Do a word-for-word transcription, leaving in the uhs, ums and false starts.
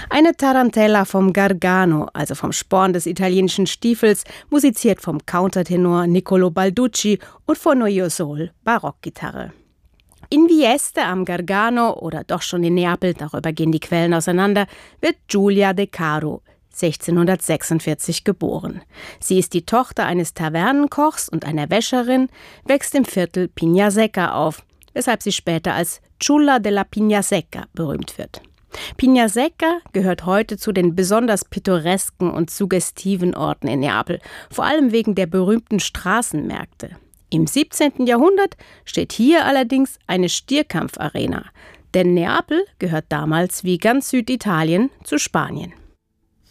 Eine Tarantella vom Gargano, also vom Sporn des italienischen Stiefels, musiziert vom Countertenor Niccolo Balducci und von Noio Sol, Barockgitarre. In Vieste am Gargano oder doch schon in Neapel, darüber gehen die Quellen auseinander, wird Giulia De Caro sechzehnhundertsechsundvierzig geboren. Sie ist die Tochter eines Tavernenkochs und einer Wäscherin, wächst im Viertel Pignasecca auf, weshalb sie später als Ciulla della Pignasecca berühmt wird. Pignasecca gehört heute zu den besonders pittoresken und suggestiven Orten in Neapel, vor allem wegen der berühmten Straßenmärkte. Im siebzehnten Jahrhundert steht hier allerdings eine Stierkampfarena, denn Neapel gehört damals wie ganz Süditalien zu Spanien.